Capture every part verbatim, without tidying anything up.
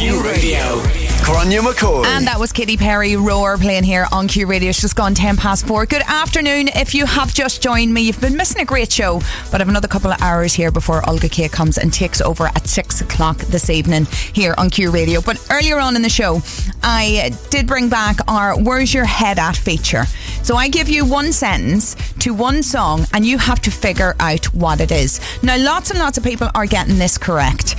Q Radio. Grania McCoy. And that was Katy Perry, Roar, playing here on Q Radio. It's just gone ten past four. Good afternoon. If you have just joined me, you've been missing a great show, but I have another couple of hours here before Olga Kay comes and takes over at six o'clock this evening here on Q Radio. But earlier on in the show, I did bring back our Where's Your Head At feature. So I give you one sentence to one song and you have to figure out what it is. Now, lots and lots of people are getting this correct.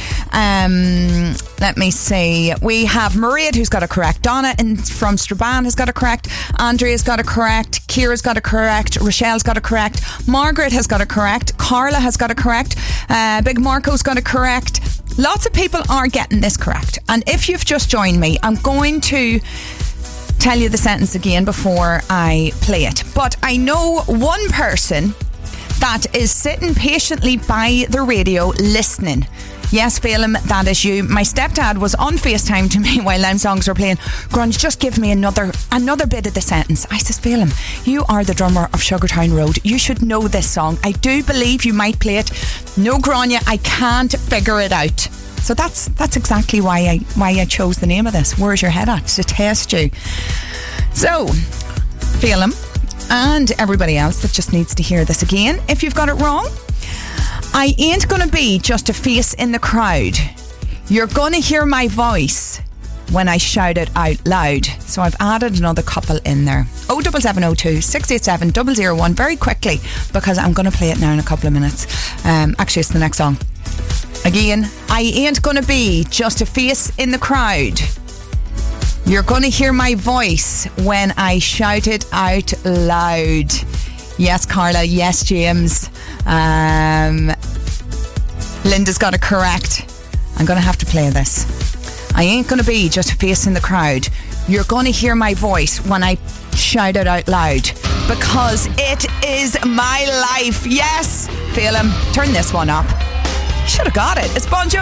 Um, let me see. We have Mairead, who's got it correct. Donna in, from Strabane has got it correct. Andrea's got it correct. Ciara's got it correct. Rochelle's got it correct. Margaret has got it correct. Carla has got it correct. Uh, Big Marco's got it correct. Lots of people are getting this correct. And if you've just joined me, I'm going to tell you the sentence again before I play it. But I know one person that is sitting patiently by the radio listening. Yes, Phelim, that is you. My stepdad was on FaceTime to me while them songs were playing. Grunge, just give me another another bit of the sentence. I says, Phelim, you are the drummer of Sugartown Road. You should know this song. I do believe you might play it. No, Grania, I can't figure it out. So that's that's exactly why I why I chose the name of this. Where's Your Head At? To test you. So, Phelim and everybody else that just needs to hear this again, if you've got it wrong, I ain't gonna be just a face in the crowd. You're gonna hear my voice when I shout it out loud. So I've added another couple in there. oh seven seven oh two, six eight seven, double oh one very quickly, because I'm gonna play it now in a couple of minutes. Um, actually, it's the next song. Again, I ain't gonna be just a face in the crowd. You're gonna hear my voice when I shout it out loud. Yes, Carla. Yes, James. Um, Linda's got it correct. I'm gonna have to play this. I ain't gonna be just a face in the crowd. You're gonna hear my voice when I shout it out loud, because it is my life. Yes, Phelim, turn this one up. You should have got it. It's Bon Jovi.